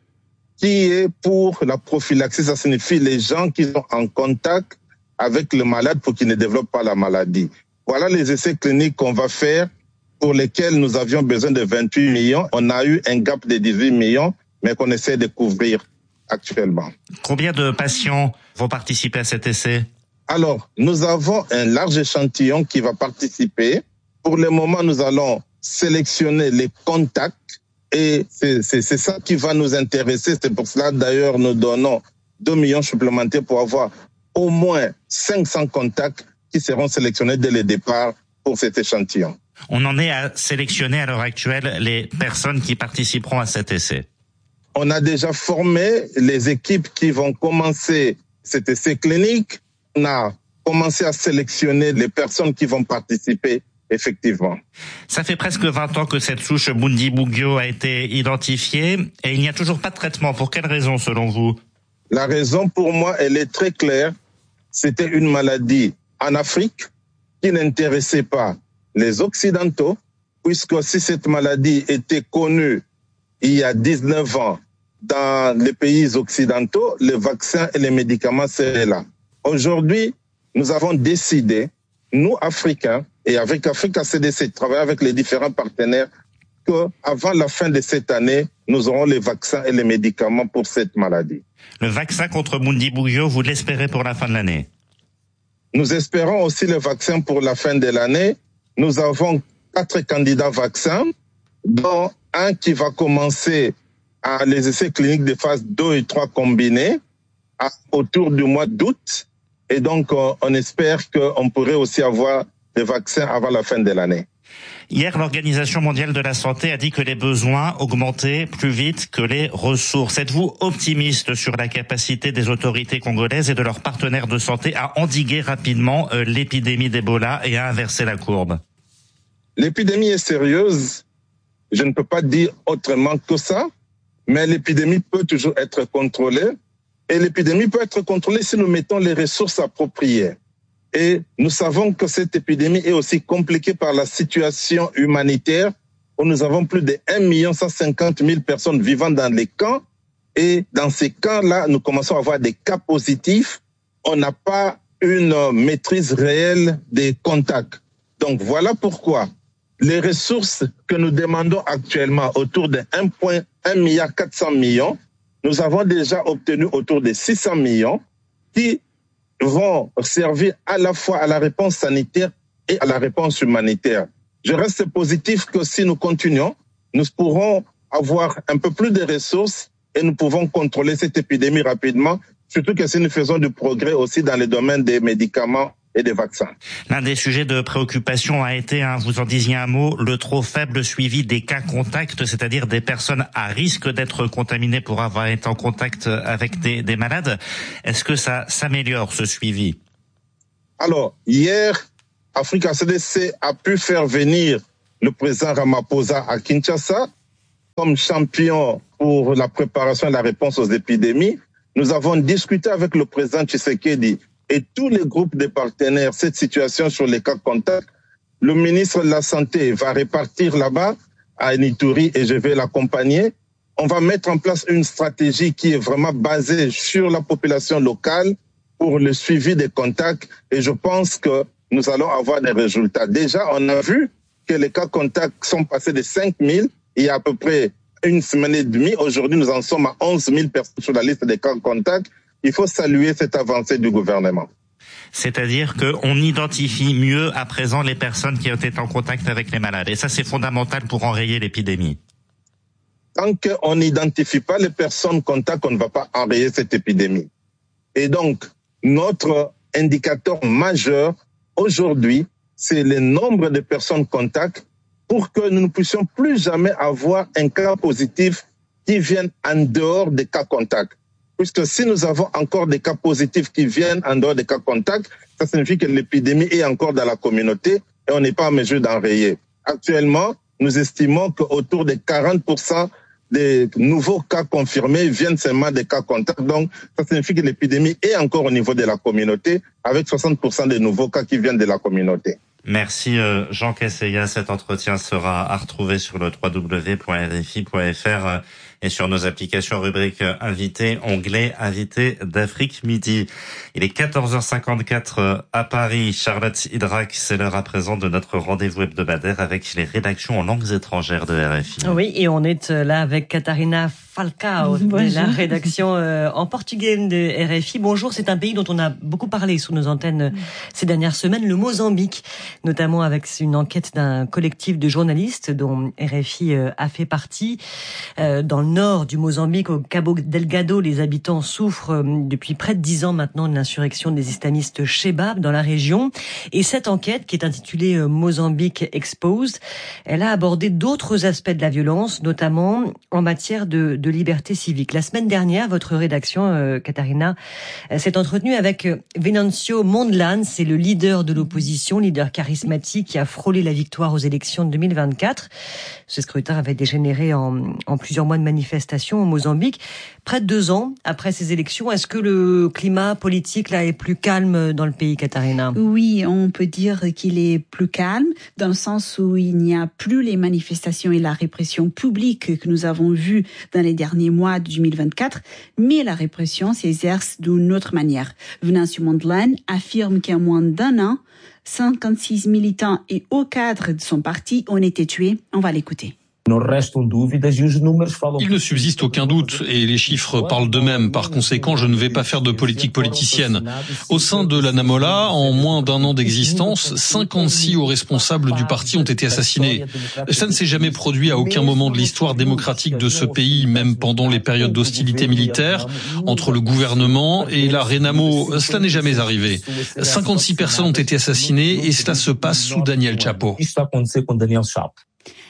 S1: qui est pour la prophylaxie. Ça signifie les gens qui sont en contact avec le malade pour qu'ils ne développent pas la maladie. Voilà les essais cliniques qu'on va faire, pour lesquels nous avions besoin de vingt-huit millions. On a eu un gap de dix-huit millions, mais qu'on essaie de couvrir actuellement.
S20: Combien de patients vont participer à cet essai?
S1: Alors, nous avons un large échantillon qui va participer. Pour le moment, nous allons sélectionner les contacts et c'est, c'est, c'est ça qui va nous intéresser. C'est pour cela, d'ailleurs, nous donnons deux millions supplémentaires pour avoir au moins cinq cents contacts qui seront sélectionnés dès le départ pour cet échantillon.
S20: On en est à sélectionner à l'heure actuelle les personnes qui participeront à cet essai.
S1: On a déjà formé les équipes qui vont commencer cet essai clinique. On a commencé à sélectionner les personnes qui vont participer, effectivement.
S20: Ça fait presque vingt ans que cette souche Bundibugyo a été identifiée et il n'y a toujours pas de traitement. Pour quelle raison, selon vous?
S1: La raison, pour moi, elle est très claire. C'était une maladie en Afrique qui n'intéressait pas les Occidentaux, puisque si cette maladie était connue il y a dix-neuf ans dans les pays occidentaux, les vaccins et les médicaments seraient là. Aujourd'hui, nous avons décidé, nous Africains, et avec Africa C D C, travailler avec les différents partenaires, qu'avant la fin de cette année, nous aurons les vaccins et les médicaments pour cette maladie.
S20: Le vaccin contre Bundibugyo, vous l'espérez pour la fin de l'année?
S1: Nous espérons aussi le vaccin pour la fin de l'année. Nous avons quatre candidats vaccins, dont un qui va commencer à les essais cliniques de phase deux et trois combinés à, autour du mois d'août. Et donc, on, on espère qu'on pourrait aussi avoir des vaccins avant la fin de l'année.
S20: Hier, l'Organisation mondiale de la santé a dit que les besoins augmentaient plus vite que les ressources. Êtes-vous optimiste sur la capacité des autorités congolaises et de leurs partenaires de santé à endiguer rapidement euh, l'épidémie d'Ebola et à inverser la courbe?
S1: L'épidémie est sérieuse. Je ne peux pas dire autrement que ça, mais l'épidémie peut toujours être contrôlée. Et l'épidémie peut être contrôlée si nous mettons les ressources appropriées. Et nous savons que cette épidémie est aussi compliquée par la situation humanitaire où nous avons plus de un million cent cinquante mille personnes vivant dans les camps. Et dans ces camps-là, nous commençons à avoir des cas positifs. On n'a pas une maîtrise réelle des contacts. Donc voilà pourquoi les ressources que nous demandons actuellement autour de un milliard quatre cents millions, nous avons déjà obtenu autour de six cents millions qui vont servir à la fois à la réponse sanitaire et à la réponse humanitaire. Je reste positif que si nous continuons, nous pourrons avoir un peu plus de ressources et nous pouvons contrôler cette épidémie rapidement, surtout que si nous faisons du progrès aussi dans le domaine des médicaments et des vaccins.
S20: L'un des sujets de préoccupation a été, hein, vous en disiez un mot, le trop faible suivi des cas contacts, c'est-à-dire des personnes à risque d'être contaminées pour avoir été en contact avec des, des malades. Est-ce que ça s'améliore, ce suivi?
S1: Alors, hier, Africa C D C a pu faire venir le président Ramaphosa à Kinshasa comme champion pour la préparation et la réponse aux épidémies. Nous avons discuté avec le président Tshisekedi et tous les groupes de partenaires cette situation sur les cas contacts. Le ministre de la Santé va répartir là-bas à Nituri et je vais l'accompagner. On va mettre en place une stratégie qui est vraiment basée sur la population locale pour le suivi des contacts et je pense que nous allons avoir des résultats. Déjà, on a vu que les cas contacts sont passés de cinq mille il y a à peu près une semaine et demie. Aujourd'hui, nous en sommes à onze mille personnes sur la liste des cas contacts. Il faut saluer cette avancée du gouvernement.
S20: C'est-à-dire qu'on identifie mieux à présent les personnes qui ont été en contact avec les malades. Et ça, c'est fondamental pour enrayer l'épidémie.
S1: Tant qu'on n'identifie pas les personnes contacts, on ne va pas enrayer cette épidémie. Et donc, notre indicateur majeur aujourd'hui, c'est le nombre de personnes contacts pour que nous ne puissions plus jamais avoir un cas positif qui vienne en dehors des cas contacts. Puisque si nous avons encore des cas positifs qui viennent en dehors des cas contacts, ça signifie que l'épidémie est encore dans la communauté et on n'est pas en mesure d'enrayer. Actuellement, nous estimons qu'autour de quarante pour cent des nouveaux cas confirmés viennent seulement des cas contacts. Donc, ça signifie que l'épidémie est encore au niveau de la communauté avec soixante pour cent des nouveaux cas qui viennent de la communauté.
S20: Merci Jean Kaseya. Cet entretien sera à retrouver sur le w w w point r f i point f r et sur nos applications rubrique invité, onglet invité d'Afrique Midi. Il est quatorze heures cinquante-quatre à Paris. Charlotte Hydrac, c'est l'heure à présent de notre rendez-vous hebdomadaire avec les rédactions en langues étrangères de R F I.
S3: Oui, et on est là avec Catarina Falcao de la rédaction en portugais de R F I. Bonjour, c'est un pays dont on a beaucoup parlé sur nos antennes ces dernières semaines, le Mozambique, notamment avec une enquête d'un collectif de journalistes dont R F I a fait partie. Dans le nord du Mozambique, au Cabo Delgado, les habitants souffrent depuis près de dix ans maintenant de l'insurrection des islamistes Chebab dans la région. Et cette enquête, qui est intitulée Mozambique Exposed, elle a abordé d'autres aspects de la violence, notamment en matière de, de liberté civique. La semaine dernière, votre rédaction, euh, Catarina, s'est entretenue avec Venancio Mondlane, c'est le leader de l'opposition, leader charismatique qui a frôlé la victoire aux élections de deux mille vingt-quatre. Ce scrutin avait dégénéré en, en plusieurs mois de manifestations au Mozambique. Près de deux ans après ces élections, est-ce que le climat politique là est plus calme dans le pays, Catarina?
S8: Oui, on peut dire qu'il est plus calme dans le sens où il n'y a plus les manifestations et la répression publique que nous avons vues dans les derniers mois de deux mille vingt-quatre, mais la répression s'exerce d'une autre manière. Venancio Mondlane affirme qu'en moins d'un an, cinquante-six militants et hauts cadres de son parti ont été tués. On va l'écouter.
S9: Il ne subsiste aucun doute et les chiffres parlent d'eux-mêmes. Par conséquent, je ne vais pas faire de politique politicienne. Au sein de l'Anamola, en moins d'un an d'existence, cinquante-six hauts responsables du parti ont été assassinés. Ça ne s'est jamais produit à aucun moment de l'histoire démocratique de ce pays, même pendant les périodes d'hostilité militaire entre le gouvernement et la Renamo. Cela n'est jamais arrivé. cinquante-six personnes ont été assassinées et cela se passe sous Daniel Chapo.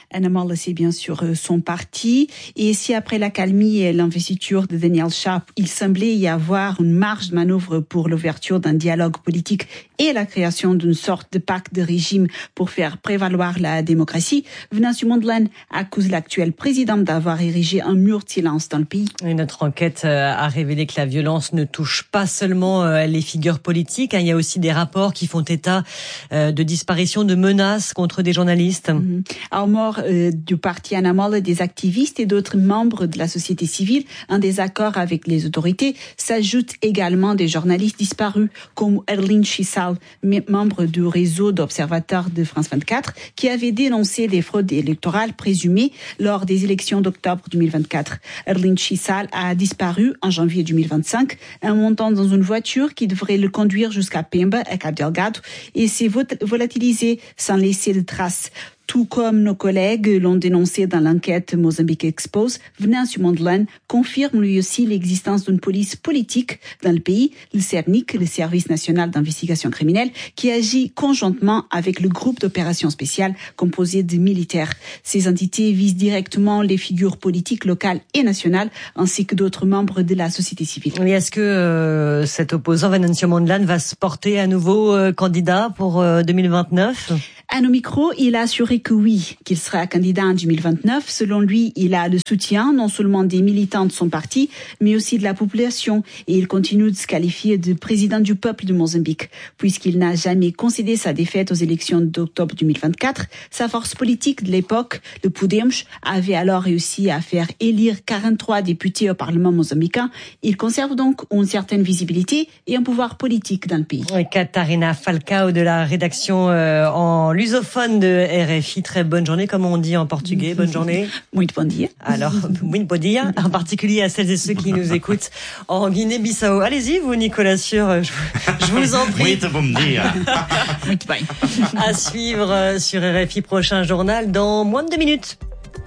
S8: Anamola, c'est bien sûr son parti. Et si après l'accalmie et l'investiture de Daniel Sharp, il semblait y avoir une marge de manœuvre pour l'ouverture d'un dialogue politique et la création d'une sorte de pacte de régime pour faire prévaloir la démocratie, Venancio Mondlane accuse l'actuel président d'avoir érigé un mur de silence dans le pays.
S3: Et notre enquête a révélé que la violence ne touche pas seulement les figures politiques. Il y a aussi des rapports qui font état de disparition, de menaces contre des journalistes.
S8: Mm-hmm. En mort euh, du parti Anamola, des activistes et d'autres membres de la société civile en désaccord avec les autorités, s'ajoutent également des journalistes disparus comme Erline Chissal, membre du réseau d'observateurs de France vingt-quatre, qui avait dénoncé des fraudes électorales présumées lors des élections d'octobre deux mille vingt-quatre. Erline Chissal a disparu en janvier deux mille vingt-cinq, en montant dans une voiture qui devrait le conduire jusqu'à Pemba et Cabo Delgado, et s'est volatilisé sans laisser de traces. Tout comme nos collègues l'ont dénoncé dans l'enquête Mozambique Expose, Venancio Mondlane confirme lui aussi l'existence d'une police politique dans le pays, le CERNIC, le Service national d'investigation criminelle, qui agit conjointement avec le groupe d'opérations spéciales composé de militaires. Ces entités visent directement les figures politiques locales et nationales, ainsi que d'autres membres de la société civile.
S3: Et est-ce que euh, cet opposant, Venancio Mondlane, va se porter à nouveau euh, candidat pour euh, deux mille vingt-neuf ?
S8: À nos micros, il a assuré que oui, qu'il sera candidat en deux mille vingt-neuf. Selon lui, il a le soutien non seulement des militants de son parti, mais aussi de la population. Et il continue de se qualifier de président du peuple de Mozambique. Puisqu'il n'a jamais concédé sa défaite aux élections d'octobre deux mille vingt-quatre, sa force politique de l'époque, le Podemos, avait alors réussi à faire élire quarante-trois députés au Parlement mozambicain. Il conserve donc une certaine visibilité et un pouvoir politique dans le pays.
S3: Katharina Falcao de la rédaction euh, en lusophone de R F I. Très bonne journée, comme on dit en portugais. Bonne journée.
S8: Muito bom dia.
S3: Alors, muito bom dia, en particulier à celles et ceux qui nous écoutent en Guinée-Bissau. Allez-y, vous, Nicolas Sûr, je, je vous en prie.
S20: Muito bom dia.
S8: Muito bem.
S3: À suivre sur R F I, prochain journal dans moins de deux minutes.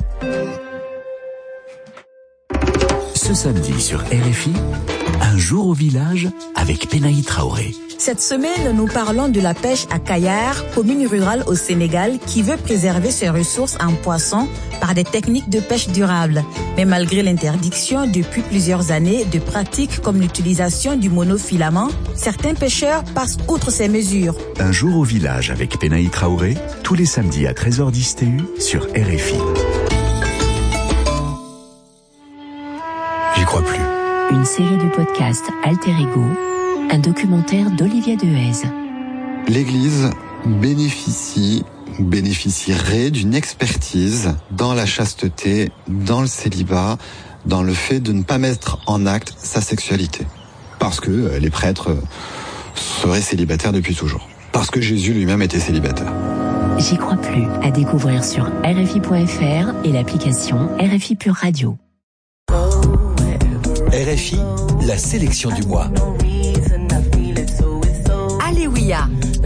S14: Ce samedi sur R F I, un jour au village avec Penaï Traoré.
S15: Cette semaine, nous parlons de la pêche à Kayar, commune rurale au Sénégal, qui veut préserver ses ressources en poissons par des techniques de pêche durables. Mais malgré l'interdiction depuis plusieurs années de pratiques comme l'utilisation du monofilament, certains pêcheurs passent outre ces mesures.
S14: Un jour au village avec Penaï Traoré, tous les samedis à treize heures dix T U sur R F I.
S16: J'y crois plus.
S17: Une série de podcasts Alter Ego, un documentaire d'Olivier Dehaze.
S16: L'Église bénéficie ou bénéficierait d'une expertise dans la chasteté, dans le célibat, dans le fait de ne pas mettre en acte sa sexualité. Parce que les prêtres seraient célibataires depuis toujours. Parce que Jésus lui-même était célibataire.
S17: J'y crois plus. À découvrir sur R F I point F R et l'application R F I Pure Radio.
S14: R F I, la sélection du mois.
S15: Alléluia,